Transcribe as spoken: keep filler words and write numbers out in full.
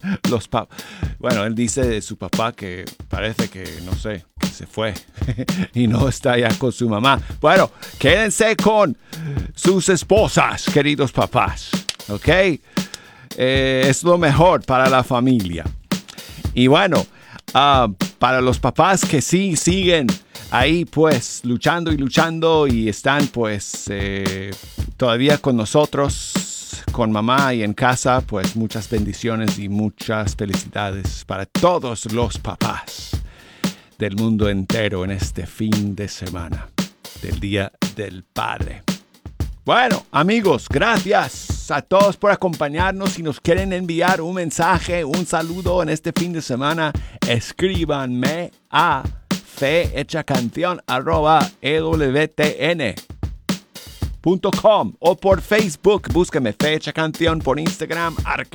Los pap bueno, él dice de su papá que parece que, no sé, que se fue y no está ya con su mamá. Bueno, quédense con sus esposas, queridos papás, ¿ok? Eh, es lo mejor para la familia. Y bueno, uh, para los papás que sí siguen ahí pues luchando y luchando y están pues eh, todavía con nosotros, con mamá y en casa, pues muchas bendiciones y muchas felicidades para todos los papás del mundo entero en este fin de semana del Día del Padre. Bueno, amigos, gracias a todos por acompañarnos. Si nos quieren enviar un mensaje, un saludo en este fin de semana, escríbanme a fehechacanción arroba ewtn punto com o por Facebook. Búsqueme Fe Hecha Canción, por Instagram, Arca